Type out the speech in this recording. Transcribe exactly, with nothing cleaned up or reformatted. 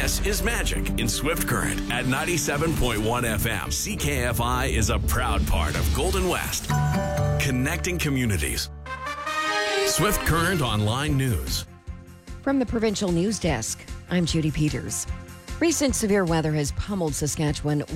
This is Magic in Swift Current at ninety-seven point one F M. C K F I is a proud part of Golden West, connecting communities. Swift Current Online News. From the Provincial News Desk, I'm Judy Peters. Recent severe weather has pummeled Saskatchewan